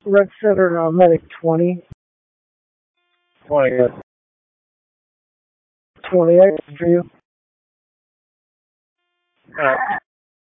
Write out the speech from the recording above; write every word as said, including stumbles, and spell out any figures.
Red Center, uh, Medic twenty. twenty. twenty, I for you. Alright.